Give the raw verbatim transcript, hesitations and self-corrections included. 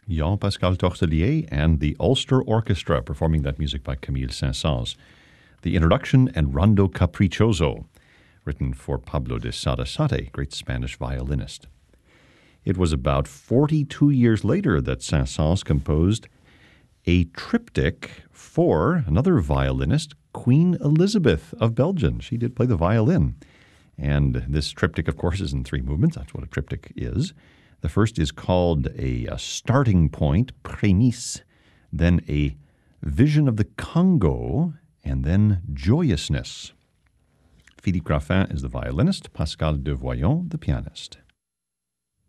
Jean-Pascal Tortelier and the Ulster Orchestra performing that music by Camille Saint-Saëns. The introduction and Rondo Capriccioso, written for Pablo de Sarasate, great Spanish violinist. It was about forty-two years later that Saint-Saëns composed a triptych for another violinist, Queen Elizabeth of Belgium. She did play the violin. And this triptych, of course, is in three movements. That's what a triptych is. The first is called a, a starting point, prémisse, then a vision of the Congo, and then joyousness. Philippe Graffin is the violinist, Pascal Devoyon the pianist.